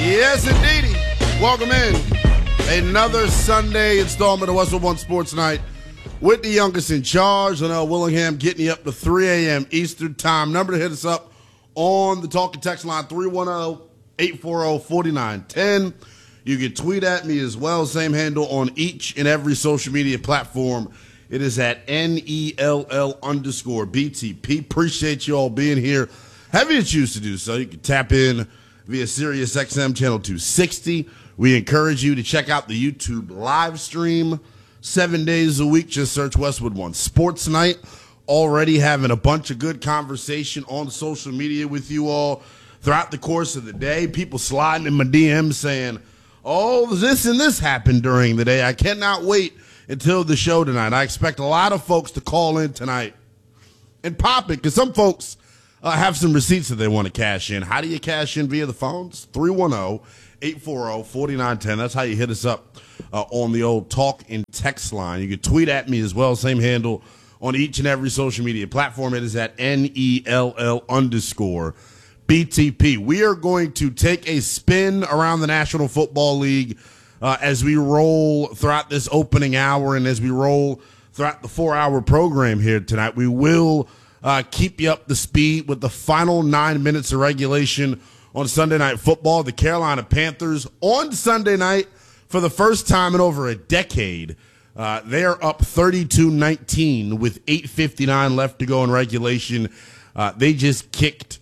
Yes, indeedy. Welcome in. Another Sunday installment of Westwood One Sports Night with the youngest in charge, Linnell Willingham, getting you up to 3 a.m. Eastern Time. Number to hit us up on the talking text line, 310-840-4910. You can tweet at me as well. Same handle on each and every social media platform. It is at NELL_BTP. Appreciate you all being here. However you choose to do so, you can tap in via Sirius XM channel 260. We encourage you to check out the YouTube live stream 7 days a week. Just search Westwood One Sports Night. Already having a bunch of good conversation on social media with you all throughout the course of the day. People sliding in my DMs saying, oh, this and this happened during the day. I cannot wait until the show tonight. I expect a lot of folks to call in tonight and pop it, because some folks have some receipts that they want to cash in. How do you cash in via the phones? 310-840-4910. That's how you hit us up on the old talk and text line. You can tweet at me as well. Same handle on each and every social media platform. It is at NELL_BTP. We are going to take a spin around the National Football League as we roll throughout this opening hour and as we roll throughout the 4-hour program here tonight. We will keep you up to speed with the final 9 minutes of regulation on Sunday Night Football. The Carolina Panthers on Sunday night, for the first time in over a decade, they are up 32-19 with 8:59 left to go in regulation. They just kicked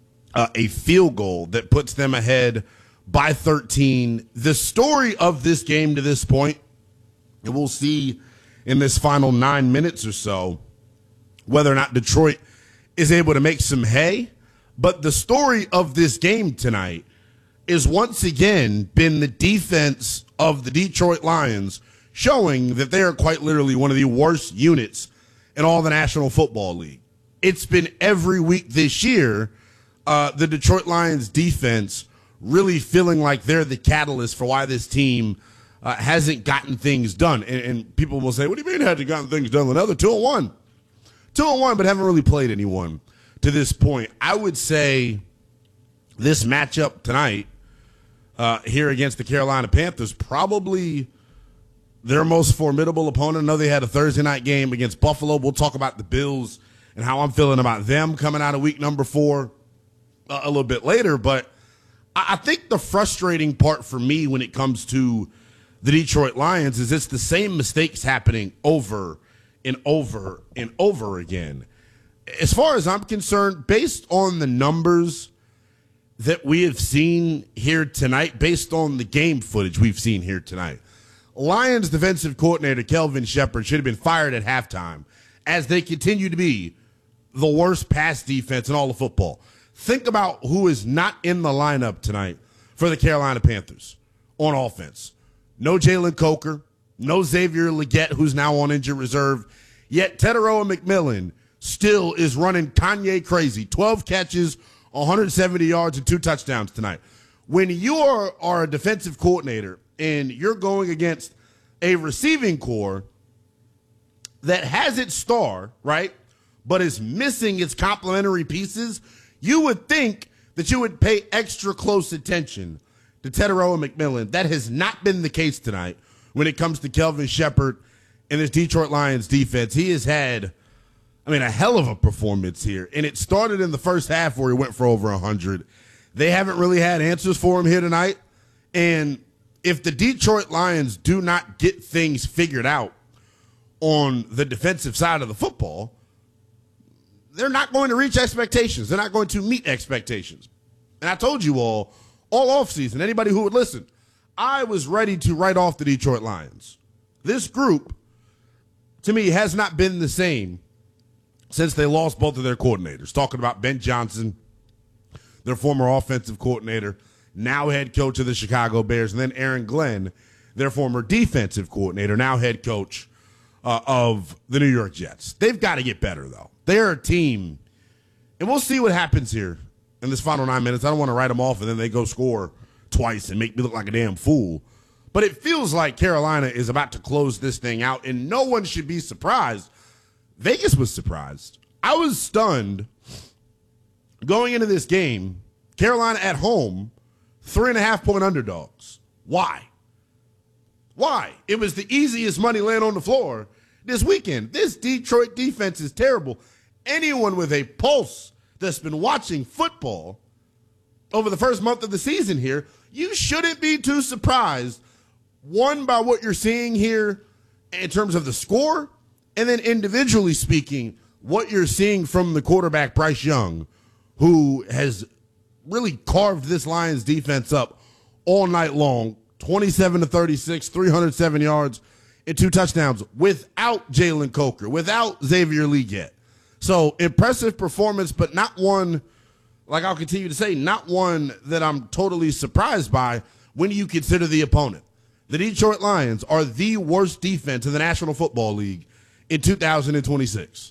a field goal that puts them ahead by 13. The story of this game to this point, and we'll see in this final 9 minutes or so, whether or not Detroit is able to make some hay. But the story of this game tonight is once again been the defense of the Detroit Lions, showing that they are quite literally one of the worst units in all the National Football League. It's been every week this year, the Detroit Lions defense really feeling like they're the catalyst for why this team hasn't gotten things done. And people will say, what do you mean hasn't gotten things done? Another 2-1. 2-1, but haven't really played anyone to this point. I would say this matchup tonight here against the Carolina Panthers, probably their most formidable opponent. I know they had a Thursday night game against Buffalo. We'll talk about the Bills and how I'm feeling about them coming out of week number 4 a little bit later. But I think the frustrating part for me when it comes to the Detroit Lions is it's the same mistakes happening over and over and over again. As far as I'm concerned, based on the numbers that we have seen here tonight, based on the game footage we've seen here tonight, Lions defensive coordinator Kelvin Shepard should have been fired at halftime, as they continue to be the worst pass defense in all of football. Think about who is not in the lineup tonight for the Carolina Panthers on offense. No Jalen Coker, no Xavier Legette, who's now on injured reserve, yet Teteroa McMillan still is running Kanye crazy. 12 catches, 170 yards, and 2 touchdowns tonight. When you are a defensive coordinator and you're going against a receiving core that has its star, right, but is missing its complementary pieces, you would think that you would pay extra close attention to Teteroa McMillan. That has not been the case tonight when it comes to Kelvin Shepard and this Detroit Lions defense. He has had, a hell of a performance here. And it started in the first half where he went for over 100. They haven't really had answers for him here tonight. And if the Detroit Lions do not get things figured out on the defensive side of the football, they're not going to reach expectations. They're not going to meet expectations. And I told you all offseason, anybody who would listen, I was ready to write off the Detroit Lions. This group, to me, has not been the same since they lost both of their coordinators. Talking about Ben Johnson, their former offensive coordinator, now head coach of the Chicago Bears, and then Aaron Glenn, their former defensive coordinator, now head coach of the New York Jets. They've got to get better, though. They're a team, and we'll see what happens here in this final 9 minutes. I don't want to write them off and then they go score twice and make me look like a damn fool. But it feels like Carolina is about to close this thing out, and no one should be surprised. Vegas was surprised. I was stunned going into this game. Carolina at home, 3.5-point underdogs. Why? Why? It was the easiest money laying on the floor this weekend. This Detroit defense is terrible. Anyone with a pulse that's been watching football over the first month of the season here, you shouldn't be too surprised, one, by what you're seeing here in terms of the score, and then individually speaking, what you're seeing from the quarterback, Bryce Young, who has really carved this Lions defense up all night long, 27-36, 307 yards, and 2 touchdowns without Jalen Coker, without Xavier Legette. So impressive performance, but not one, like I'll continue to say, not one that I'm totally surprised by when you consider the opponent. The Detroit Lions are the worst defense in the National Football League in 2026.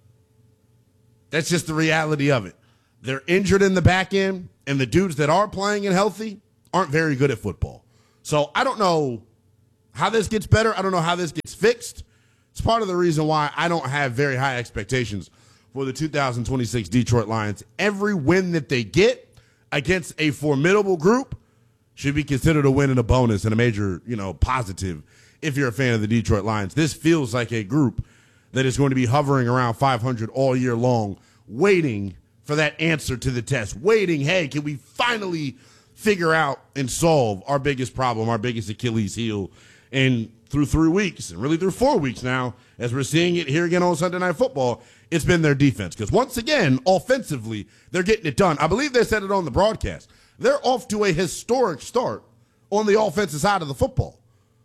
That's just the reality of it. They're injured in the back end, and the dudes that are playing and healthy aren't very good at football. So I don't know how this gets better. I don't know how this gets fixed. It's part of the reason why I don't have very high expectations for the 2026 Detroit Lions. Every win that they get against a formidable group should be considered a win and a bonus and a major, positive if you're a fan of the Detroit Lions. This feels like a group that is going to be hovering around 500 all year long, waiting for that answer to the test, waiting, hey, can we finally figure out and solve our biggest problem, our biggest Achilles heel? And through 3 weeks, and really through 4 weeks now, as we're seeing it here again on Sunday Night Football, it's been their defense. Because once again, offensively, they're getting it done. I believe they said it on the broadcast. They're off to a historic start on the offensive side of the football.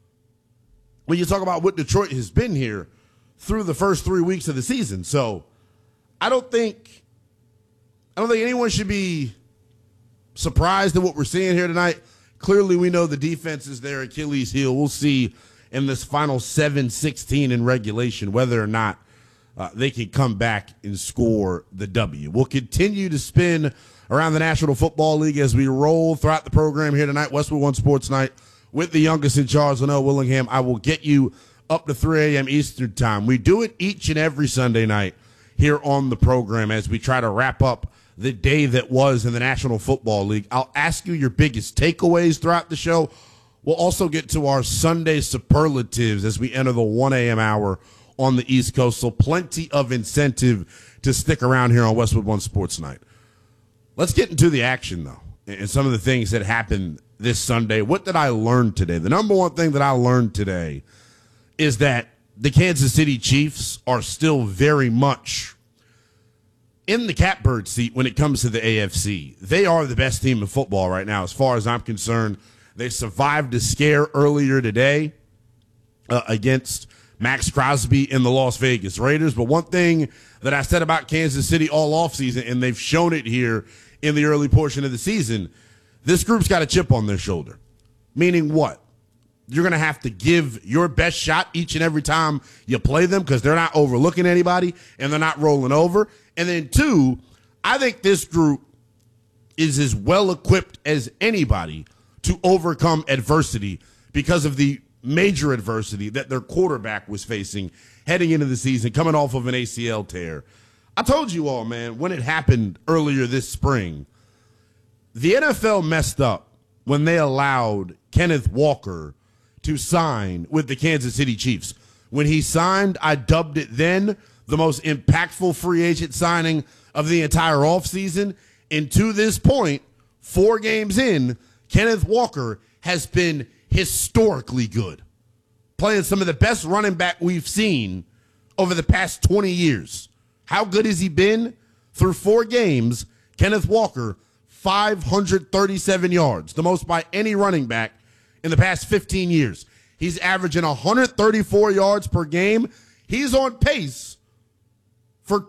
When you talk about what Detroit has been here through the first 3 weeks of the season. So I don't think anyone should be surprised at what we're seeing here tonight. Clearly, we know the defense is their Achilles heel. We'll see in this final 7-16 in regulation whether or not they can come back and score the W. We'll continue to spin around the National Football League as we roll throughout the program here tonight. Westwood One Sports Night with the youngest in charge, Linnell Willingham. I will get you up to 3 a.m. Eastern time. We do it each and every Sunday night here on the program as we try to wrap up the day that was in the National Football League. I'll ask you your biggest takeaways throughout the show. We'll also get to our Sunday superlatives as we enter the 1 a.m. hour on the East Coast. So plenty of incentive to stick around here on Westwood One Sports Night. Let's get into the action, though, and some of the things that happened this Sunday. What did I learn today? The number one thing that I learned today is that the Kansas City Chiefs are still very much in the catbird seat when it comes to the AFC. They are the best team in football right now, as far as I'm concerned. They survived a scare earlier today against Max Crosby in the Las Vegas Raiders. But one thing that I said about Kansas City all offseason, and they've shown it here in the early portion of the season, this group's got a chip on their shoulder. Meaning what? You're going to have to give your best shot each and every time you play them because they're not overlooking anybody and they're not rolling over. And then, 2, I think this group is as well equipped as anybody to overcome adversity because of the major adversity that their quarterback was facing heading into the season, coming off of an ACL tear. I told you all, man, when it happened earlier this spring, the NFL messed up when they allowed Kenneth Walker to sign with the Kansas City Chiefs. When he signed, I dubbed it then the most impactful free agent signing of the entire offseason. And to this point, 4 games in, Kenneth Walker has been historically good, playing some of the best running back we've seen over the past 20 years. How good has he been? Through 4 games, Kenneth Walker, 537 yards, the most by any running back in the past 15 years. He's averaging 134 yards per game. He's on pace for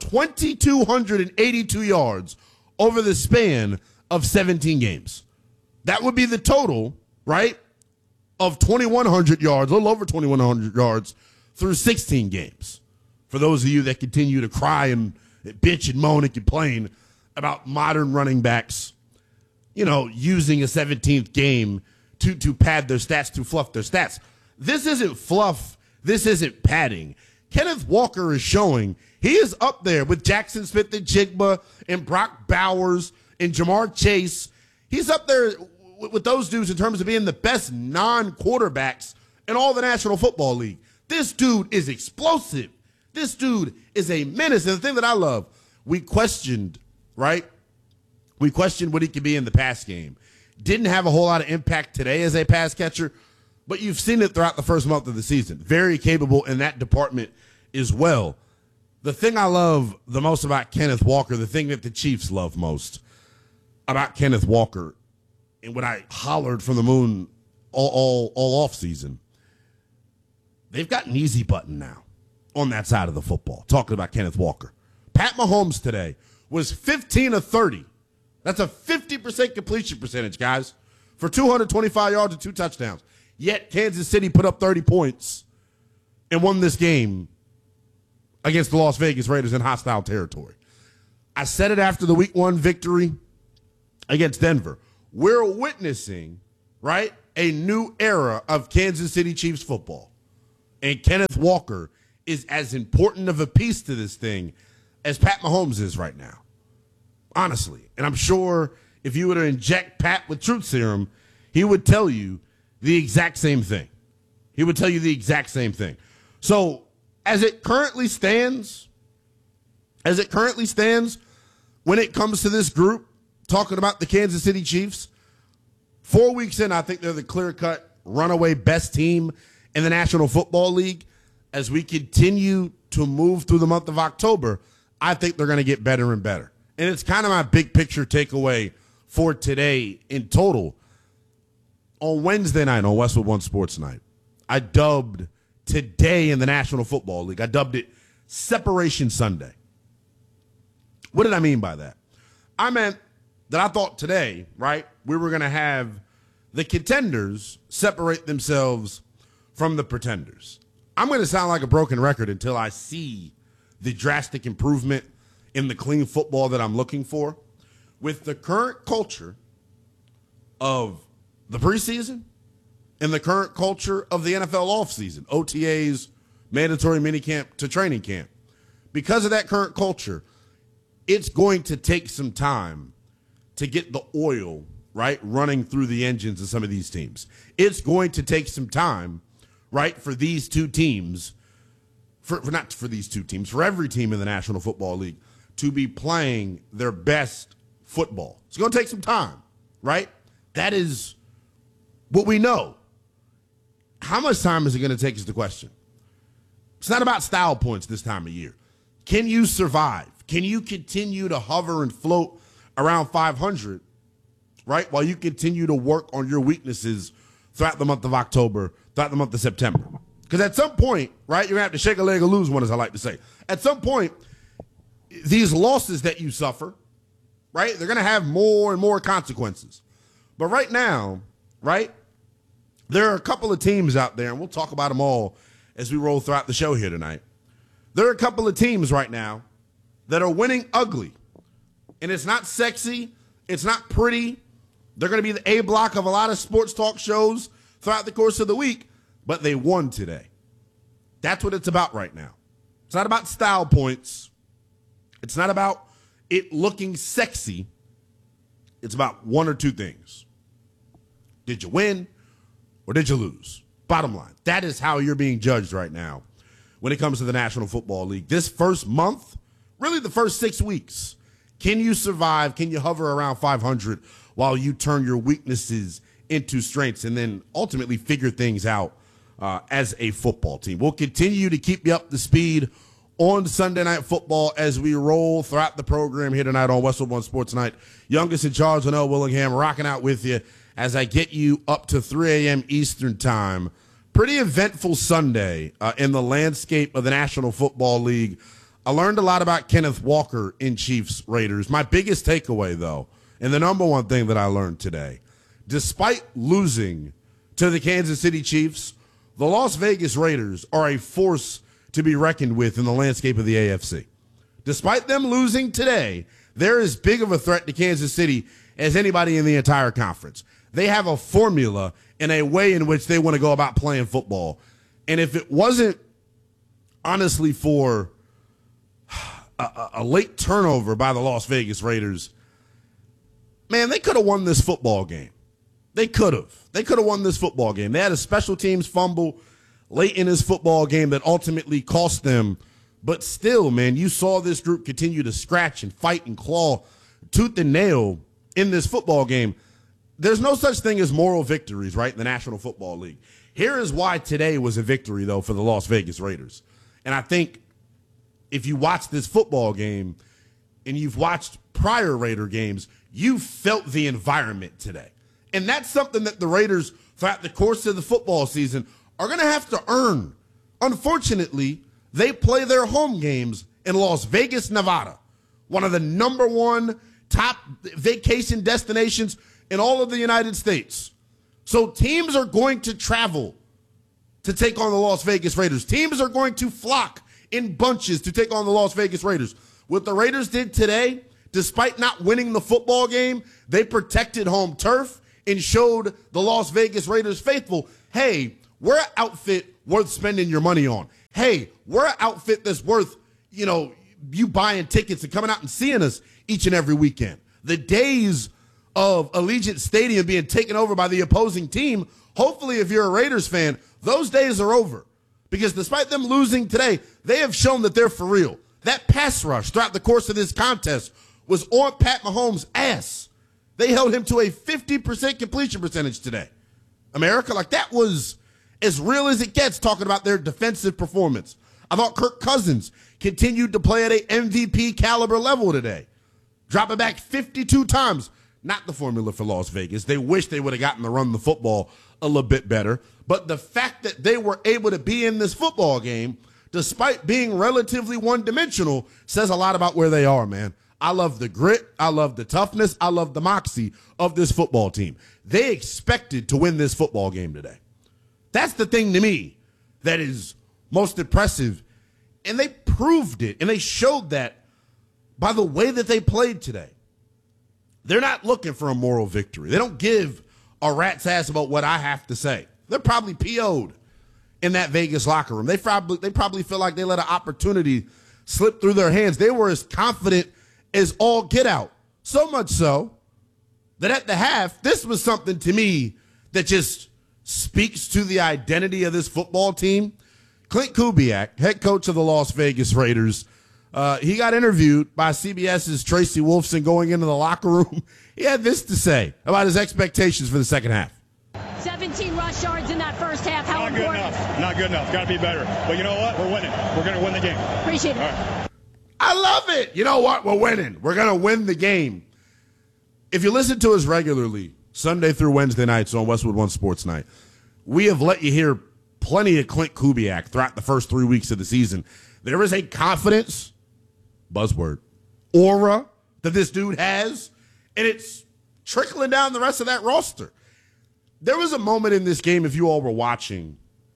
2,282 yards over the span of 17 games. That would be the total, right, of 2,100 yards, a little over 2,100 yards through 16 games. For those of you that continue to cry and bitch and moan and complain about modern running backs, using a 17th game to pad their stats, to fluff their stats. This isn't fluff. This isn't padding. Kenneth Walker is showing he is up there with Jackson Smith and Jigba and Brock Bowers and Jamar Chase. He's up there with those dudes in terms of being the best non-quarterbacks in all the National Football League. This dude is explosive. This dude is a menace. And the thing that I love, we questioned, right? We questioned what he could be in the pass game. Didn't have a whole lot of impact today as a pass catcher, but you've seen it throughout the first month of the season. Very capable in that department as well. The thing I love the most about Kenneth Walker, the thing that the Chiefs love most about Kenneth Walker, and what I hollered from the moon all off season, they've got an easy button now on that side of the football, talking about Kenneth Walker. Pat Mahomes today was 15 of 30. That's a 50% completion percentage, guys, for 225 yards and 2 touchdowns. Yet Kansas City put up 30 points and won this game against the Las Vegas Raiders in hostile territory. I said it after the week 1 victory against Denver. We're witnessing, right, a new era of Kansas City Chiefs football. And Kenneth Walker is as important of a piece to this thing as Pat Mahomes is right now. Honestly. And I'm sure if you were to inject Pat with truth serum, he would tell you the exact same thing. He would tell you the exact same thing. So as it currently stands, when it comes to this group, talking about the Kansas City Chiefs, 4 weeks in, I think they're the clear-cut runaway best team in the National Football League. As we continue to move through the month of October, I think they're going to get better and better. And it's kind of my big picture takeaway for today in total. On Wednesday night on Westwood One Sports Night, I dubbed today in the National Football League, I dubbed it Separation Sunday. What did I mean by that? I meant that I thought today, right, we were going to have the contenders separate themselves from the pretenders. I'm going to sound like a broken record until I see the drastic improvement in the clean football that I'm looking for. With the current culture of the preseason and the current culture of the NFL offseason, OTAs, mandatory minicamp to training camp, because of that current culture, it's going to take some time to get the oil, right, running through the engines of some of these teams. It's going to take some time, right, for these two teams, for every team in the National Football League to be playing their best football. It's going to take some time, right? That is what we know. How much time is it going to take is the question. It's not about style points this time of year. Can you survive? Can you continue to hover and float around 500, right, while you continue to work on your weaknesses throughout the month of October, throughout the month of September? Because at some point, right, you're going to have to shake a leg or lose one, as I like to say. At some point, these losses that you suffer, right, they're going to have more and more consequences. But right now, right, there are a couple of teams out there, and we'll talk about them all as we roll throughout the show here tonight. There are a couple of teams right now that are winning ugly. And it's not sexy. It's not pretty. They're going to be the A block of a lot of sports talk shows throughout the course of the week, but they won today. That's what it's about right now. It's not about style points. It's not about it looking sexy. It's about one or two things. Did you win or did you lose? Bottom line, that is how you're being judged right now when it comes to the National Football League. This first month, really the first 6 weeks, can you survive? Can you hover around 500 while you turn your weaknesses into strengths and then ultimately figure things out as a football team? We'll continue to keep you up to speed on Sunday Night Football as we roll throughout the program here tonight on Westwood One Sports Night. Youngest in charge, Linnell Willingham, rocking out with you as I get you up to 3 a.m. Eastern time. Pretty eventful Sunday in the landscape of the National Football League. I learned a lot about Kenneth Walker in Chiefs Raiders. My biggest takeaway, though, and the number one thing that I learned today, despite losing to the Kansas City Chiefs, the Las Vegas Raiders are a force to be reckoned with in the landscape of the AFC. Despite them losing today, they're as big of a threat to Kansas City as anybody in the entire conference. They have a formula and a way in which they want to go about playing football. And if it wasn't, honestly, for a late turnover by the Las Vegas Raiders, man, they could have won this football game. They could have. They could have won this football game. They had a special teams fumble late in this football game that ultimately cost them. But still, man, you saw this group continue to scratch and fight and claw tooth and nail in this football game. There's no such thing as moral victories, right, in the National Football League. Here is why today was a victory, though, for the Las Vegas Raiders. And I think if you watch this football game and you've watched prior Raider games, you felt the environment today. And that's something that the Raiders, throughout the course of the football season, are going to have to earn. Unfortunately, they play their home games in Las Vegas, Nevada, one of the number one top vacation destinations in all of the United States. So teams are going to travel to take on the Las Vegas Raiders. Teams are going to flock in bunches to take on the Las Vegas Raiders. What the Raiders did today, despite not winning the football game, they protected home turf and showed the Las Vegas Raiders faithful, hey, we're an outfit worth spending your money on. Hey, we're an outfit that's worth, you buying tickets and coming out and seeing us each and every weekend. The days of Allegiant Stadium being taken over by the opposing team, hopefully if you're a Raiders fan, those days are over. Because despite them losing today, they have shown that they're for real. That pass rush throughout the course of this contest was on Pat Mahomes' ass. They held him to a 50% completion percentage today. America, that was as real as it gets talking about their defensive performance. I thought Kirk Cousins continued to play at an MVP caliber level today. Dropping back 52 times. Not the formula for Las Vegas. They wish they would have gotten to run the football a little bit better. But the fact that they were able to be in this football game, despite being relatively one-dimensional, says a lot about where they are, man. I love the grit. I love the toughness. I love the moxie of this football team. They expected to win this football game today. That's the thing to me that is most impressive. And they proved it, and they showed that by the way that they played today. They're not looking for a moral victory. They don't give a rat's ass about what I have to say. They're probably PO'd in that Vegas locker room. They probably feel like they let an opportunity slip through their hands. They were as confident as all get out. So much so that at the half, this was something to me that just speaks to the identity of this football team. Clint Kubiak, head coach of the Las Vegas Raiders, he got interviewed by CBS's Tracy Wolfson going into the locker room. He had this to say about his expectations for the second half. 17 rush yards in that first half. How Not important? Good enough. Not good enough. Got to be better. But you know what? We're winning. We're going to win the game. Appreciate it. All right. I love it. You know what? We're winning. We're going to win the game. If you listen to us regularly, Sunday through Wednesday nights on Westwood One Sports Night, we have let you hear plenty of Clint Kubiak throughout the first 3 weeks of the season. There is a confidence, buzzword, aura that this dude has, and it's trickling down the rest of that roster. There was a moment in this game, if you all were watching,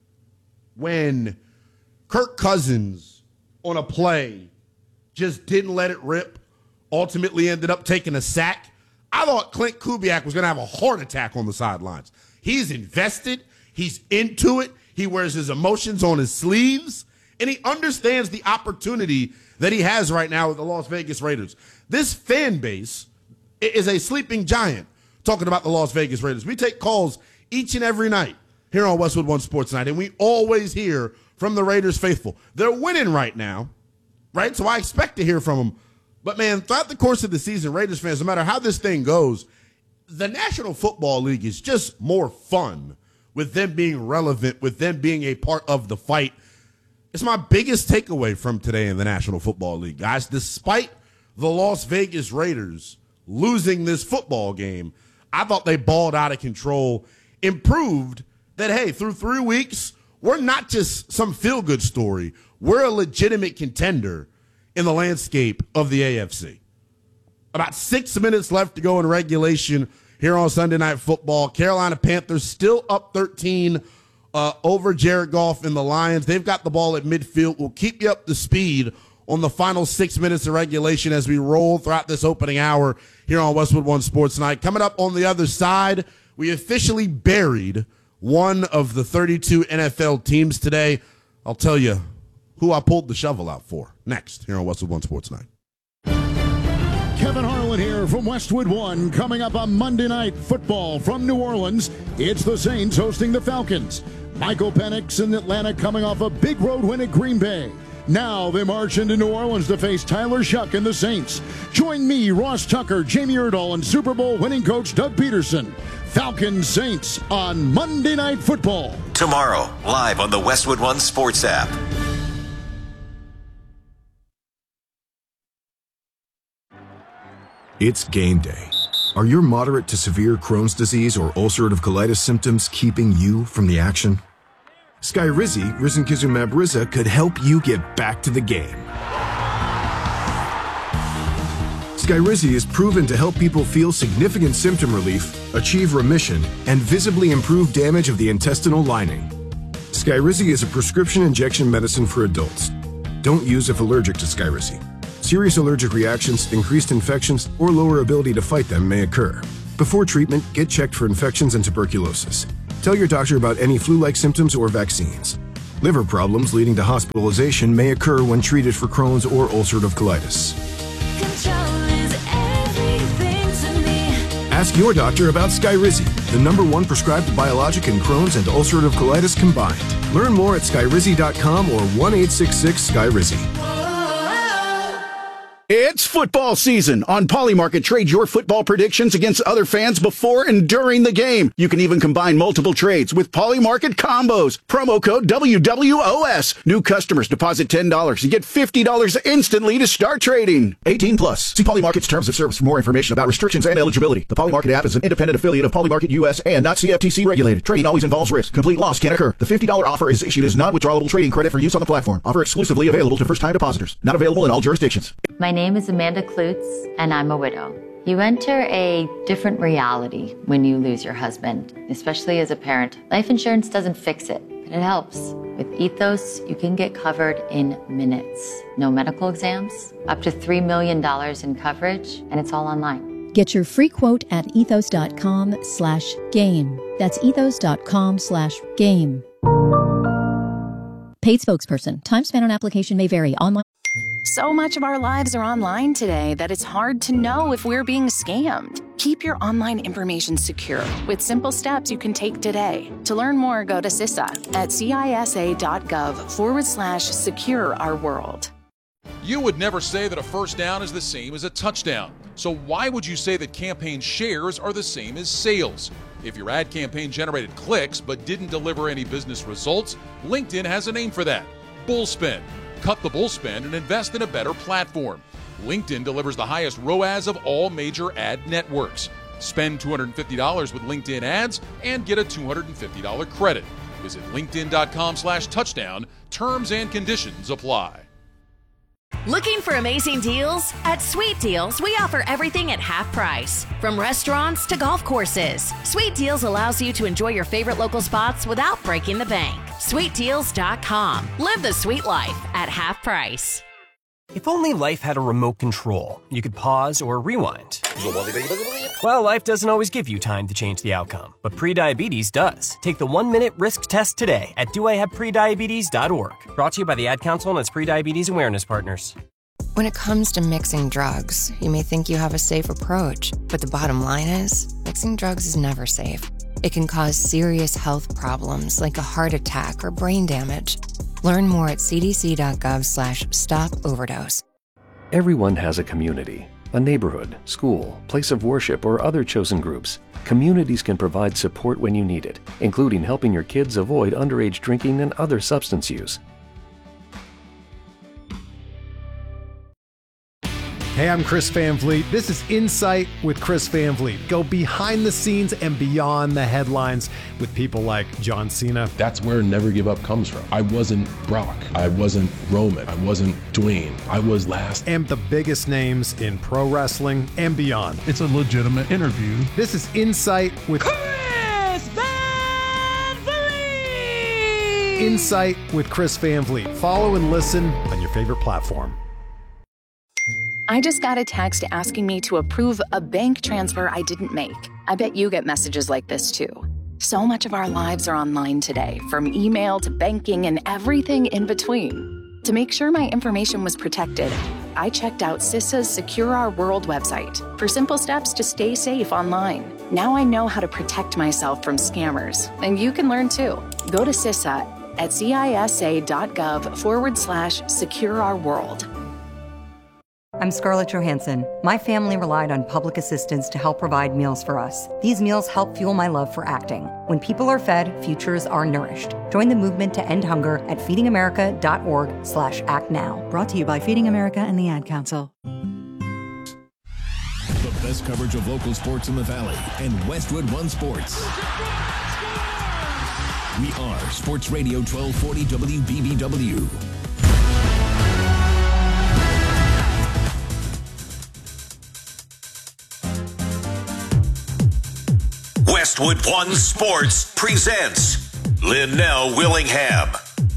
when Kirk Cousins on a play just didn't let it rip, ultimately ended up taking a sack. I thought Clint Kubiak was going to have a heart attack on the sidelines. He's invested. He's into it. He wears his emotions on his sleeves, and he understands the opportunity that he has right now with the Las Vegas Raiders. This fan base is a sleeping giant talking about the Las Vegas Raiders. We take calls each and every night here on Westwood One Sports Night, and we always hear from the Raiders faithful. They're winning right now, right? So I expect to hear from them. But, man, throughout the course of the season, Raiders fans, no matter how this thing goes, the National Football League is just more fun with them being relevant, with them being a part of the fight. It's my biggest takeaway from today in the National Football League, guys. Despite the Las Vegas Raiders losing this football game, I thought they balled out of control, improved that, hey, through 3 weeks, we're not just some feel-good story. We're a legitimate contender in the landscape of the AFC. About 6 minutes left to go in regulation here on Sunday Night Football. Carolina Panthers still up 13 over Jared Goff and the Lions. They've got the ball at midfield. We'll keep you up to speed on the final 6 minutes of regulation as we roll throughout this opening hour here on Westwood One Sports Night. Coming up on the other side, we officially buried one of the 32 NFL teams today. I'll tell you who I pulled the shovel out for next here on Westwood One Sports Night. Kevin Harlan here from Westwood One. Coming up on Monday Night Football from New Orleans, it's the Saints hosting the Falcons. Michael Penix in Atlanta coming off a big road win at Green Bay. Now they march into New Orleans to face Tyler Shuck and the Saints. Join me, Ross Tucker, Jamie Erdahl, and Super Bowl winning coach Doug Peterson. Falcons Saints on Monday Night Football. Tomorrow, live on the Westwood One Sports app. It's game day. Are your moderate to severe Crohn's disease or ulcerative colitis symptoms keeping you from the action? Skyrizi, risankizumab Riza, could help you get back to the game. Skyrizi is proven to help people feel significant symptom relief, achieve remission, and visibly improve damage of the intestinal lining. Skyrizi is a prescription injection medicine for adults. Don't use if allergic to Skyrizi. Serious allergic reactions, increased infections, or lower ability to fight them may occur. Before treatment, get checked for infections and tuberculosis. Tell your doctor about any flu-like symptoms or vaccines. Liver problems leading to hospitalization may occur when treated for Crohn's or ulcerative colitis. Ask your doctor about Skyrizi, the #1 prescribed biologic in Crohn's and ulcerative colitis combined. Learn more at skyrizi.com or 1-866-SKYRIZI. It's football season. On Polymarket, trade your football predictions against other fans before and during the game. You can even combine multiple trades with Polymarket combos. Promo code WWOS. New customers deposit $10 and get $50 instantly to start trading. 18 plus. See Polymarket's terms of service for more information about restrictions and eligibility. The Polymarket app is an independent affiliate of Polymarket US and not CFTC regulated. Trading always involves risk. Complete loss can occur. The $50 offer is issued as non-withdrawable trading credit for use on the platform. Offer exclusively available to first-time depositors. Not available in all jurisdictions. My name is Amanda Klutz, and I'm a widow. You enter a different reality when you lose your husband, especially as a parent. Life insurance doesn't fix it, but it helps. With Ethos, you can get covered in minutes. No medical exams, up to $3 million in coverage, and it's all online. Get your free quote at ethos.com/game. That's ethos.com/game. Paid spokesperson. Time spent on application may vary. Online. So much of our lives are online today that it's hard to know if we're being scammed. Keep your online information secure with simple steps you can take today. To learn more, go to CISA at CISA.gov/secure our world. You would never say that a first down is the same as a touchdown. So why would you say that campaign shares are the same as sales? If your ad campaign generated clicks but didn't deliver any business results, LinkedIn has a name for that: Bullspend. Cut the bullspend and invest in a better platform. LinkedIn delivers the highest ROAS of all major ad networks. Spend $250 with LinkedIn ads and get a $250 credit. Visit linkedin.com/touchdown. Terms and conditions apply. Looking for amazing deals? At Sweet Deals, we offer everything at half price. From restaurants to golf courses, Sweet Deals allows you to enjoy your favorite local spots without breaking the bank. SweetDeals.com. Live the sweet life at half price. If only life had a remote control, you could pause or rewind. Well, life doesn't always give you time to change the outcome, but prediabetes does. Take the 1-minute risk test today at doihaveprediabetes.org. Brought to you by the Ad Council and its prediabetes awareness partners. When it comes to mixing drugs, you may think you have a safe approach, but the bottom line is, mixing drugs is never safe. It can cause serious health problems like a heart attack or brain damage. Learn more at cdc.gov/stop-overdose. Everyone has a community, a neighborhood, school, place of worship, or other chosen groups. Communities can provide support when you need it, including helping your kids avoid underage drinking and other substance use. Hey, I'm Chris Van Vliet. This is Insight with Chris Van Vliet. Go behind the scenes and beyond the headlines with people like John Cena. That's where Never Give Up comes from. I wasn't Brock. I wasn't Roman. I wasn't Dwayne. I was last. And the biggest names in pro wrestling and beyond. It's a legitimate interview. This is Insight with Chris Van Vliet. Insight with Chris Van Vliet. Follow and listen on your favorite platform. I just got a text asking me to approve a bank transfer I didn't make. I bet you get messages like this too. So much of our lives are online today, from email to banking and everything in between. To make sure my information was protected, I checked out CISA's Secure Our World website for simple steps to stay safe online. Now I know how to protect myself from scammers, and you can learn too. Go to CISA at cisa.gov/Secure Our World. I'm Scarlett Johansson. My family relied on public assistance to help provide meals for us. These meals help fuel my love for acting. When people are fed, futures are nourished. Join the movement to end hunger at feedingamerica.org/actnow. Brought to you by Feeding America and the Ad Council. The best coverage of local sports in the Valley and Westwood One Sports. We are Sports Radio 1240 WBBW. Westwood One Sports presents Linnell Willingham.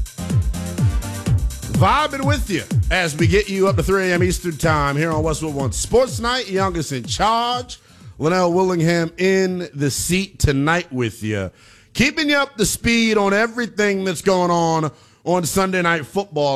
Vibing with you as we get you up to 3 a.m. Eastern Time here on Westwood One Sports Night. Youngest in charge, Linnell Willingham in the seat tonight with you. Keeping you up to speed on everything that's going on Sunday Night Football.